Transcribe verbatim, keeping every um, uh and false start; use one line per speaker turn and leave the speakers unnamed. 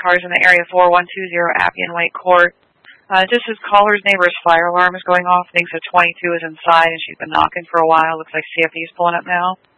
cars in the area, four one two zero Appian Lake Court. Uh, just his caller's neighbor's fire alarm is going off. Thinks a twenty-two is inside, and she's been knocking for a while. Looks like C F E's pulling up now.